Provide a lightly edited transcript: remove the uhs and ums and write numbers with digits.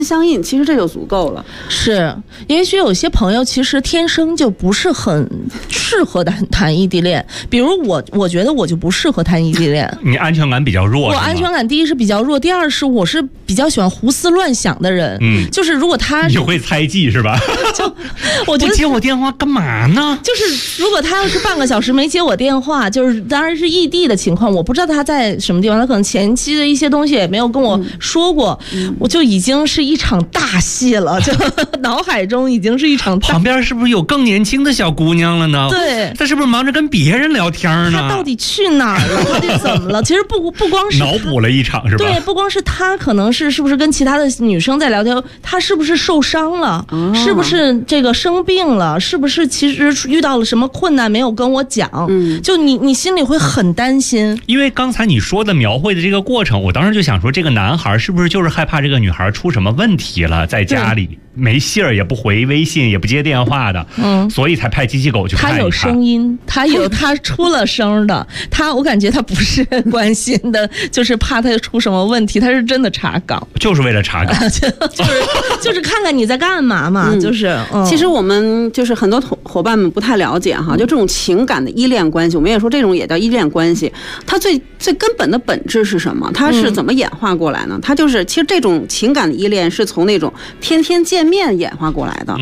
相应，其实这就足够了。 是，也许有些朋友其实天生就不是很适合谈异地恋，比如我觉得我就不适合谈异地恋。 你安全感比较弱。 我安全感第一是比较弱，第二是我是比较喜欢胡思乱想的人。就是如果他你会猜忌是吧？ 就我觉得不接我电话干嘛呢？ 就是如果他要是半个小时没接我电话，就是当然是异地的情况，我不知道他在什么地方，他可能前期的一些东西也没有跟我说过，我就已经是一场大戏了，就脑海中已经是一场大戏。 旁边是不是有更年轻的小姑娘了呢？ 对， 他是不是忙着跟别人聊天呢？ 他到底去哪儿了？到底怎么了？其实不光是脑补了一场是吧？ 对，不光是他，可能是不是跟其他的女生在聊天，他是不是受伤了？是不是这个生病了？是不是其实遇到了什么困难没有跟我讲？就你心里会很担心。 因为刚才你说的描绘的这个过程，我当时就想说，这个男孩是不是就是害怕这个女孩出什么问题了，在家里没信儿，也不回微信，也不接电话的，所以才派机器狗去看一看。 他有声音，他出了声的，我感觉他不是关心的，就是怕他出什么问题，他是真的查岗， 就是为了查岗， 就是看看你在干嘛嘛， 其实我们就是很多伙伴们不太了解哈，就这种情感的依恋关系，我们也说这种也叫依恋关系，它最根本的本质是什么？它是怎么演化过来呢？它就是其实这种情感的依恋是从那种天天见面演化过来的。